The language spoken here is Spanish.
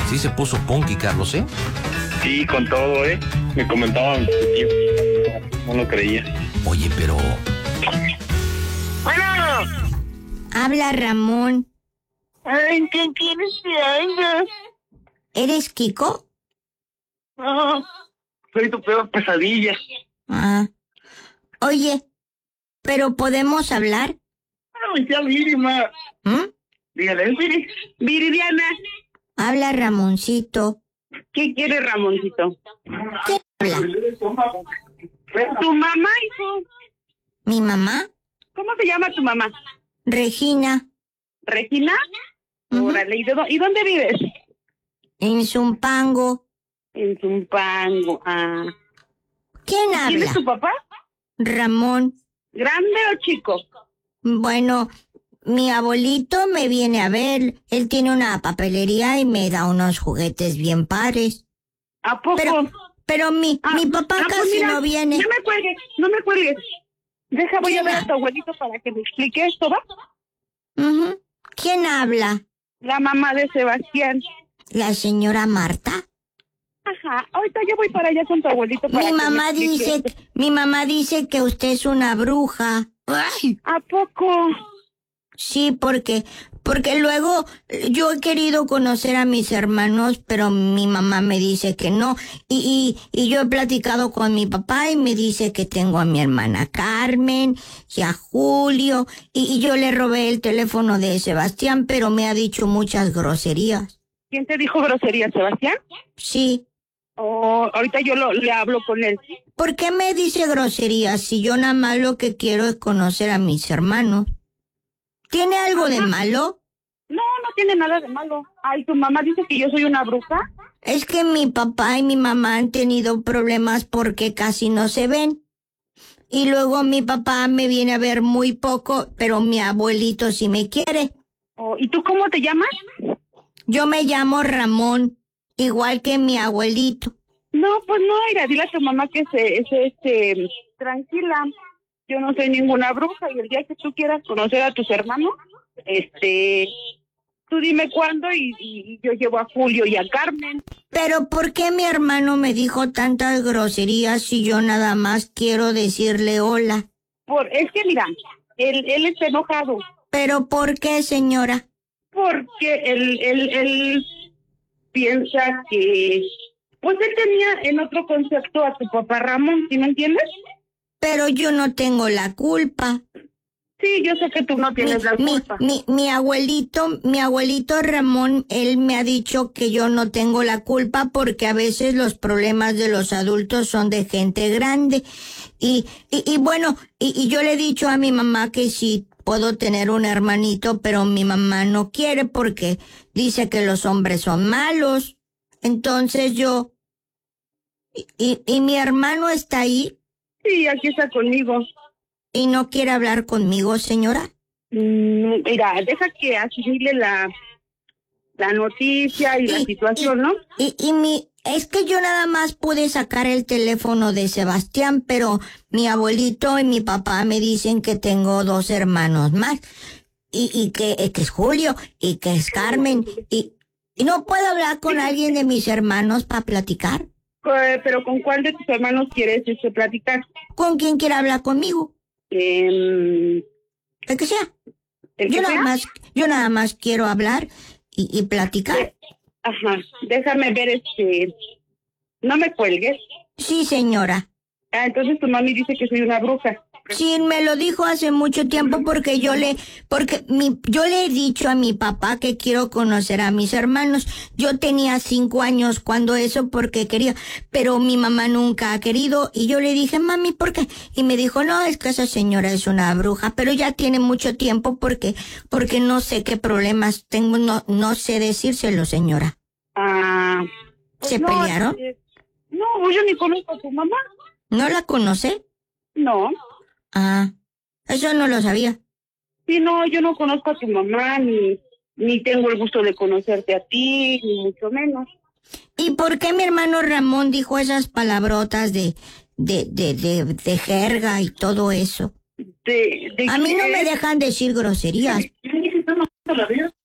Sí se puso punky, Carlos, ¿eh? Sí, con todo, me comentaban, no lo creía. Oye, pero... Bueno. Habla Ramón. Ay, ¿qué quieres que haga? ¿Eres Kiko? No, soy tu peor pesadilla. Ah. Oye, ¿pero podemos hablar? Ay, ya, Virima. Dígale, Viridiana. Habla Ramoncito. ¿Qué quiere Ramoncito? ¿Qué habla? Tu mamá, hijo. ¿Mi mamá? ¿Cómo se llama tu mamá? Regina. ¿Regina? Órale, ¿y dónde vives? En Zumpango. En Zumpango, ah. ¿Quién habla? ¿Quién es tu papá? Ramón. ¿Grande o chico? Bueno, mi abuelito me viene a ver. Él tiene una papelería y me da unos juguetes bien padres. ¿A poco? Pero mi papá pues casi mira, no viene. No me cuelgues. Voy a ver a tu abuelito para que me explique esto, ¿va? ¿Quién habla? La mamá de Sebastián. ¿La señora Marta? Ajá, ahorita yo voy para allá con tu abuelito para Mi que mamá me explique esto. mi mamá dice que usted es una bruja. ¡Ay! ¿A poco? Sí, porque luego yo he querido conocer a mis hermanos, pero mi mamá me dice que no. Y yo he platicado con mi papá y me dice que tengo a mi hermana Carmen y a Julio. Y yo le robé el teléfono de Sebastián, pero me ha dicho muchas groserías. ¿Quién te dijo grosería, Sebastián? Sí. Ahorita yo le hablo con él. ¿Por qué me dice groserías si yo nada más lo que quiero es conocer a mis hermanos? ¿Tiene algo de malo? No tiene nada de malo. Ay, tu mamá dice que yo soy una bruja. Es que mi papá y mi mamá han tenido problemas porque casi no se ven. Y luego mi papá me viene a ver muy poco, pero mi abuelito sí me quiere. ¿Y tú cómo te llamas? Yo me llamo Ramón, igual que mi abuelito. No, pues no, mira, dile a tu mamá que tranquila. Yo no soy ninguna bruja y el día que tú quieras conocer a tus hermanos, tú dime cuándo y yo llevo a Julio y a Carmen. Pero ¿por qué mi hermano me dijo tantas groserías si yo nada más quiero decirle hola? Es que mira, él está enojado. ¿Pero por qué, señora? Porque él piensa que, pues él tenía en otro concepto a tu papá Ramón, ¿sí me entiendes? Pero yo no tengo la culpa. Sí, yo sé que tú no tienes la culpa. Mi abuelito Ramón, él me ha dicho que yo no tengo la culpa porque a veces los problemas de los adultos son de gente grande. Y bueno, yo le he dicho a mi mamá que sí puedo tener un hermanito, pero mi mamá no quiere porque dice que los hombres son malos. Entonces yo... ¿Y mi hermano está ahí? Sí, aquí está conmigo. ¿Y no quiere hablar conmigo, señora? Mira, deja que asimile la noticia y la situación, ¿no? Es que yo nada más pude sacar el teléfono de Sebastián, pero mi abuelito y mi papá me dicen que tengo 2 hermanos más. Y que es Julio, y que es Carmen, y no puedo hablar con alguien de mis hermanos para platicar. Pero ¿con cuál de tus hermanos quieres platicar? ¿Con quién quiere hablar conmigo? El que sea. Yo nada más quiero hablar y platicar. Ajá, déjame ver no me cuelgues. Sí, señora. Entonces tu mami dice que soy una bruja. Sí, me lo dijo hace mucho tiempo porque yo le he dicho a mi papá que quiero conocer a mis hermanos. Yo tenía 5 años cuando eso porque quería, pero mi mamá nunca ha querido y yo le dije, mami, ¿por qué? Y me dijo, no, es que esa señora es una bruja, pero ya tiene mucho tiempo porque no sé qué problemas tengo, no sé decírselo, señora. Pues ¿Se pelearon? No, yo ni conozco a tu mamá. ¿No la conoce? No. Eso no lo sabía. Sí, no, yo no conozco a tu mamá, ni tengo el gusto de conocerte a ti, ni mucho menos. ¿Y por qué mi hermano Ramón dijo esas palabrotas de jerga y todo eso? A mí no me dejan decir groserías.